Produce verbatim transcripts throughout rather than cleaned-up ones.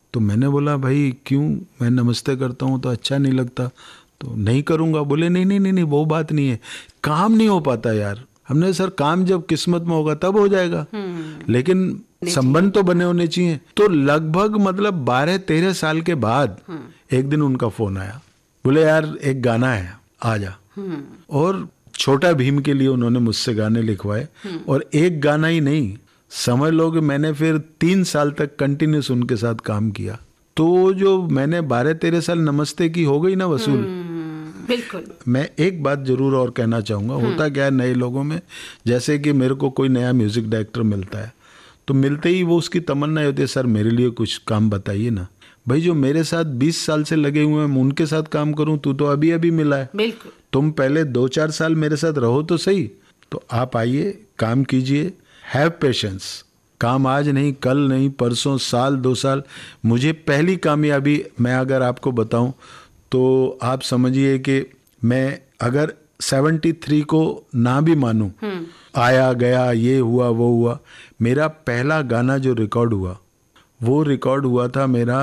तो मैंने बोला भाई क्यों, मैं नमस्ते करता हूँ तो अच्छा नहीं लगता, तो नहीं करूँगा। बोले नहीं नहीं नहीं नहीं वो बात नहीं है, काम नहीं हो पाता यार। हमने सर काम जब किस्मत में होगा तब हो जाएगा, लेकिन संबंध तो बने होने चाहिए। तो लगभग मतलब बारह तेरह साल के बाद एक दिन उनका फोन आया, बोले यार एक गाना है आ जा। और छोटा भीम के लिए उन्होंने मुझसे गाने लिखवाए, और एक गाना ही नहीं, समझ लो कि मैंने फिर तीन साल तक कंटिन्यूस उनके साथ काम किया। तो जो मैंने बारह तेरह साल नमस्ते की हो गई ना वसूल। बिल्कुल। मैं एक बात जरूर और कहना चाहूँगा, होता क्या है नए लोगों में, जैसे कि मेरे को कोई नया म्यूजिक डायरेक्टर मिलता है तो मिलते ही वो उसकी तमन्ना होती है सर मेरे लिए कुछ काम बताइए ना। भाई जो मेरे साथ बीस साल से लगे हुए हैं मैं उनके साथ काम करूं, तू तो अभी अभी मिला है। बिल्कुल। तुम पहले दो चार साल मेरे साथ रहो तो सही। तो आप आइए, काम कीजिए, हैव पेशेंस। काम आज नहीं, कल नहीं, परसों, साल, दो साल। मुझे पहली कामयाबी मैं अगर आपको बताऊं तो आप समझिए कि मैं अगर तिहत्तर को ना भी मानूं, आया गया ये हुआ वो हुआ, मेरा पहला गाना जो रिकॉर्ड हुआ वो रिकॉर्ड हुआ था मेरा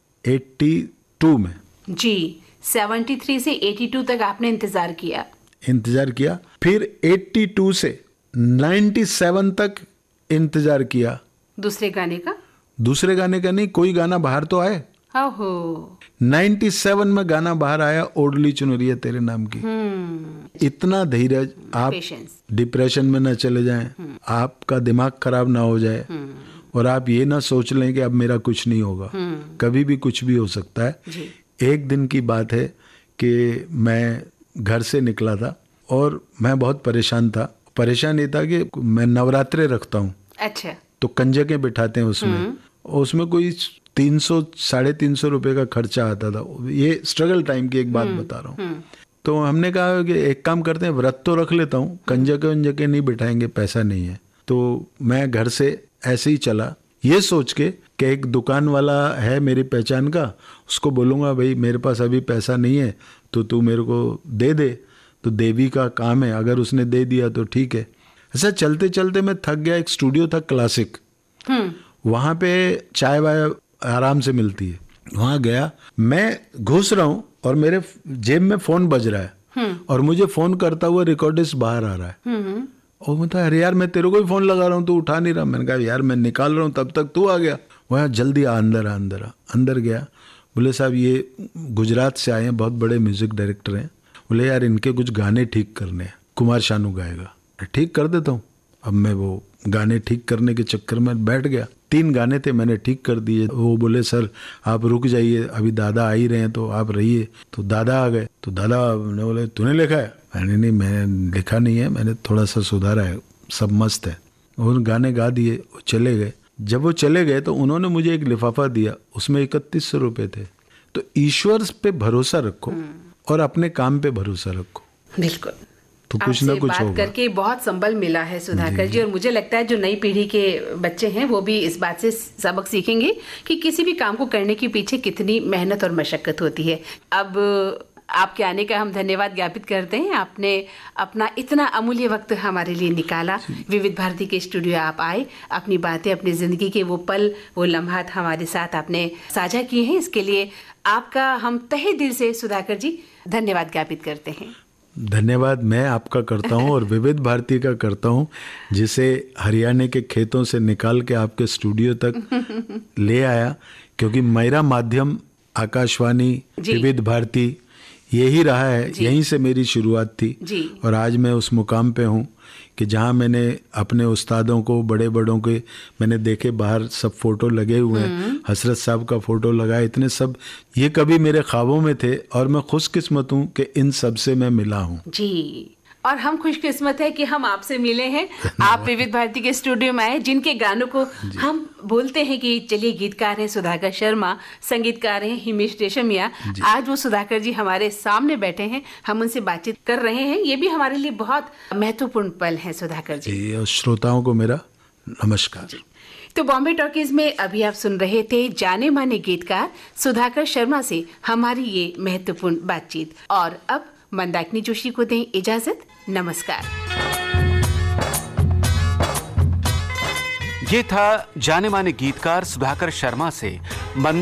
बयासी में। जी, तिहत्तर से बयासी तक आपने इंतजार किया इंतजार किया फिर बयासी से सत्तानवे तक इंतजार किया। दूसरे गाने का? दूसरे गाने का नहीं, कोई गाना बाहर तो आए। ओहो। सत्तानवे में गाना बाहर आया, ओढ़ली चुनरिया तेरे नाम की। इतना धीरज, आप डिप्रेशन में ना चले जाएं, आपका दिमाग खराब ना हो जाए, और आप ये ना सोच लें कि अब मेरा कुछ नहीं होगा। कभी भी कुछ भी हो सकता है। एक दिन की बात है कि मैं घर से निकला था और मैं बहुत परेशान था। परेशान ये था कि मैं नवरात्रे रखता हूँ। अच्छा। तो कंजकें बिठाते हैं उसमें, और उसमें कोई तीन सौ साढ़े तीन सौ रुपये का खर्चा आता था। ये स्ट्रगल टाइम की एक बात बता रहा हूँ। तो हमने कहा कि एक काम करते हैं, व्रत तो रख लेता हूँ, कंजके वंजके नहीं बिठाएंगे, पैसा नहीं है। तो मैं घर से ऐसे ही चला ये सोच के कि एक दुकान वाला है मेरी पहचान का, उसको बोलूँगा भाई मेरे पास अभी पैसा नहीं है तो तू मेरे को दे दे। तो देवी का काम है, अगर उसने दे दिया तो ठीक है। ऐसा चलते चलते मैं थक गया। एक स्टूडियो था क्लासिक, वहाँ पे चाय वाय आराम से मिलती है। वहाँ गया, मैं घुस रहा हूँ और मेरे जेब में फोन बज रहा है और मुझे फोन करता हुआ रिकॉर्डिस्ट बाहर आ रहा है। और मैं था अरे यार मैं तेरे को ही फोन लगा रहा हूँ, तू उठा नहीं रहा। मैंने कहा यार मैं निकाल रहा हूँ, तब तक तू आ गया। वहाँ जल्दी आ, अंदर आ अंदर आ अंदर गया। बोले साहब ये गुजरात से आए हैं, बहुत बड़े म्यूजिक डायरेक्टर हैं। बोले यार इनके कुछ गाने ठीक करने हैं, कुमार शानू गाएगा। ठीक कर देता हूँ। अब मैं वो गाने ठीक करने के चक्कर में बैठ गया। तीन गाने थे, मैंने ठीक कर दिए। वो बोले सर आप रुक जाइए, अभी दादा आ ही रहे हैं तो आप रहिए। तो दादा आ गए। तो दादा ने बोले तूने लिखा है? मैंने नहीं, मैंने लिखा नहीं है, मैंने थोड़ा सा सुधारा है, सब मस्त है। और गाने गा दिए, वो चले गए। जब वो चले गए तो उन्होंने मुझे एक लिफाफा दिया, उसमें इकतीस सौ रुपये थे। तो ईश्वर पे भरोसा रखो और अपने काम पे भरोसा रखो। बिल्कुल। तो कुछ ना कुछ बात होगा। करके बहुत संबल मिला है सुधाकर जी, जी। और मुझे लगता है जो नई पीढ़ी के बच्चे हैं वो भी इस बात से सबक सीखेंगे कि किसी भी काम को करने के पीछे कितनी मेहनत और मशक्कत होती है। अब आपके आने का हम धन्यवाद ज्ञापित करते हैं। आपने अपना इतना अमूल्य वक्त हमारे लिए निकाला, विविध भारती के स्टूडियो आप आए, अपनी बातें, अपनी जिंदगी के वो पल, वो लम्हात हमारे साथ आपने साझा किए हैं। इसके लिए आपका हम तहे दिल से सुधाकर जी धन्यवाद ज्ञापित करते हैं। धन्यवाद मैं आपका करता हूं और विविध भारती का करता हूं, जिसे हरियाणा के खेतों से निकाल के आपके स्टूडियो तक ले आया। क्योंकि मेरा माध्यम आकाशवाणी, विविध भारती यही रहा है, यहीं से मेरी शुरुआत थी। और आज मैं उस मुकाम पे हूँ कि जहाँ मैंने अपने उस्तादों को, बड़े बड़ों के मैंने देखे, बाहर सब फोटो लगे हुए हैं, हसरत साहब का फोटो लगा है, इतने सब ये कभी मेरे ख्वाबों में थे। और मैं खुशकिस्मत हूँ कि इन सब से मैं मिला हूँ जी। और हम खुशकिस्मत है कि हम आपसे मिले हैं। आप विविध भारती के स्टूडियो में आए, जिनके गानों को हम बोलते हैं कि चलिए गीतकार हैं सुधाकर शर्मा, संगीतकार हैं हिमेश रेशमिया। आज वो सुधाकर जी हमारे सामने बैठे हैं, हम उनसे बातचीत कर रहे हैं। ये भी हमारे लिए बहुत महत्वपूर्ण पल है सुधाकर जी। जी, और श्रोताओं को मेरा नमस्कार जी। तो बॉम्बे टॉकीज में अभी आप सुन रहे थे जाने माने गीतकार सुधाकर शर्मा से हमारी ये महत्वपूर्ण बातचीत। और अब मंदाकिनी जोशी को दें इजाजत। नमस्कार। ये था जाने माने गीतकार सुधाकर शर्मा से